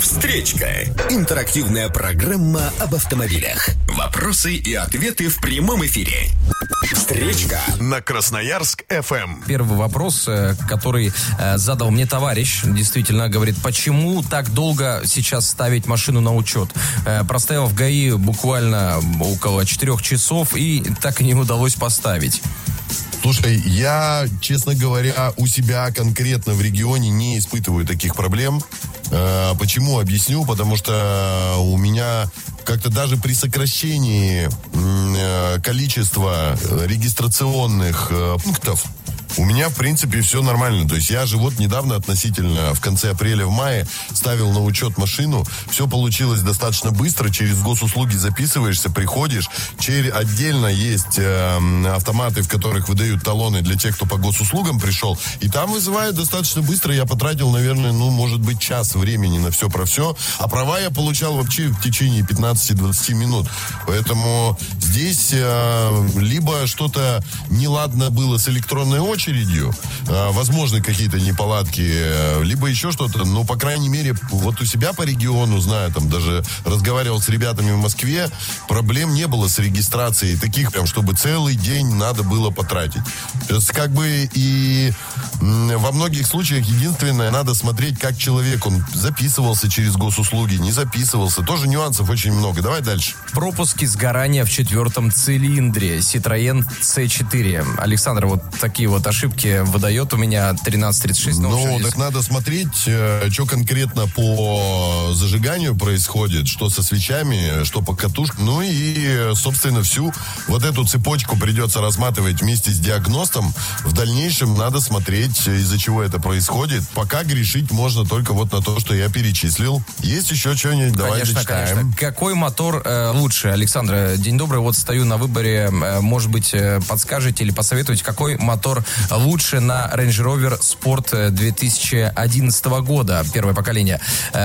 Встречка. Интерактивная программа об автомобилях. Вопросы и ответы в прямом эфире. Встречка на Красноярск ФМ. Первый вопрос, который задал мне товарищ, действительно говорит, почему так долго сейчас ставить машину на учет? Простоял в ГАИ буквально около 4 часов и так и не удалось поставить. Слушай, я, честно говоря, у себя конкретно в регионе не испытываю таких проблем. Почему? Объясню. Потому что у меня как-то даже при сокращении количества регистрационных пунктов у меня, в принципе, все нормально. То есть я же вот недавно относительно, в конце апреля, в мае, ставил на учет машину. Все получилось достаточно быстро. Через госуслуги записываешься, приходишь. Отдельно есть автоматы, в которых выдают талоны для тех, кто по госуслугам пришел. И там вызывают достаточно быстро. Я потратил, наверное, может быть, час времени на все про все. А права я получал вообще в течение 15-20 минут. Поэтому здесь либо что-то неладно было с электронной очередью, возможно, какие-то неполадки, либо еще что-то, но, по крайней мере, вот у себя по региону, знаю, там даже разговаривал с ребятами в Москве, проблем не было с регистрацией таких, прям, чтобы целый день надо было потратить. То есть, как бы, и во многих случаях единственное, надо смотреть, как человек, он записывался через госуслуги, не записывался, тоже нюансов очень много. Давай дальше. Пропуски сгорания в 4-м цилиндре Citroёn C4. Александр, вот такие вот ошибки выдает у меня 1336. Ну, так надо смотреть, что конкретно по зажиганию происходит, что со свечами, что по катушкам. Ну и, собственно, всю вот эту цепочку придется рассматривать вместе с диагностом. В дальнейшем надо смотреть, из-за чего это происходит. Пока грешить можно только вот на то, что я перечислил. Есть еще что-нибудь? Давай дочитаем. Конечно. Какой мотор лучше? Александр, день добрый. Вот стою на выборе. Может быть, подскажете или посоветуете, какой мотор лучше на Range Rover Sport 2011 года, первое поколение.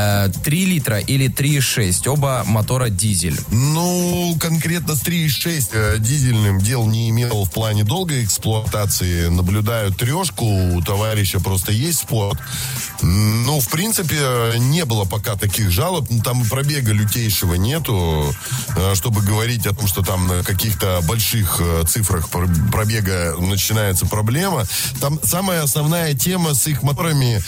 3 литра или 3,6? Оба мотора дизель. Ну, конкретно с 3,6 дизельным дел не имел в плане долгой эксплуатации. Наблюдаю трешку, у товарища просто есть Sport. Ну, в принципе, не было пока таких жалоб. Там пробега лютейшего нету, чтобы говорить о том, что там на каких-то больших цифрах пробега начинается проблема. Там самая основная тема с их моторами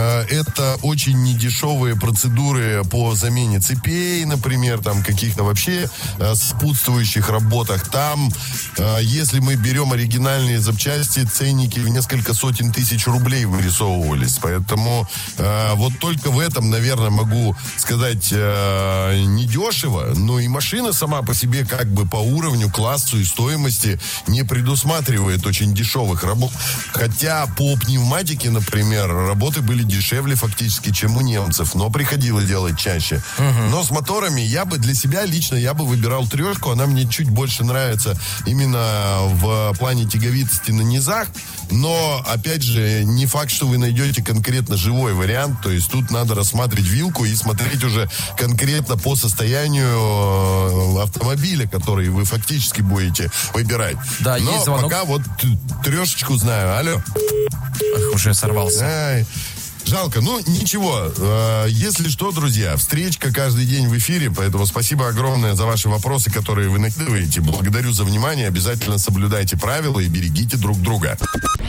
это очень недешевые процедуры по замене цепей, например, там каких-то вообще сопутствующих работах. Там, если мы берем оригинальные запчасти, ценники в несколько сотен тысяч рублей вырисовывались. Поэтому вот только в этом, наверное, могу сказать недешево, но и машина сама по себе как бы по уровню, классу и стоимости не предусматривает очень дешевых работ. Хотя по пневматике, например, работы были дешевле фактически, чем у немцев, но приходилось делать чаще. Но с моторами я бы для себя лично выбирал трешку, она мне чуть больше нравится именно в плане тяговитости на низах, но, опять же, не факт, что вы найдете конкретно живой вариант, то есть тут надо рассматривать вилку и смотреть уже конкретно по состоянию автомобиля, который вы фактически будете выбирать. Да, но есть звонок. пока вот трешечку знаю. Алло. Ах, уже сорвался. Ай, жалко. Ну, ничего. Если что, друзья, встречка каждый день в эфире, поэтому спасибо огромное за ваши вопросы, которые вы накидываете. Благодарю за внимание. Обязательно соблюдайте правила и берегите друг друга.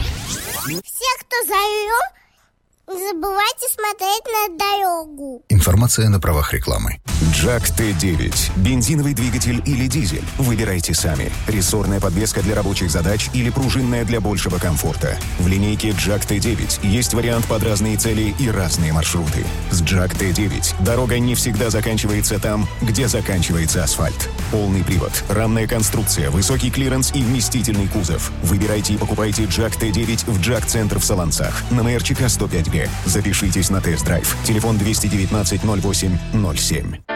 Все, кто зовет, не забывайте смотреть на дорогу. Информация на правах рекламы. Джак Т9. Бензиновый двигатель или дизель? Выбирайте сами. Рессорная подвеска для рабочих задач или пружинная для большего комфорта. В линейке Джак Т9 есть вариант под разные цели и разные маршруты. С Джак Т9 дорога не всегда заканчивается там, где заканчивается асфальт. Полный привод, рамная конструкция, высокий клиренс и вместительный кузов. Выбирайте и покупайте Джак Т9 в Джак-центр в Солонцах. На МРЧК 105Г. Запишитесь на тест-драйв. Телефон 219 08 07.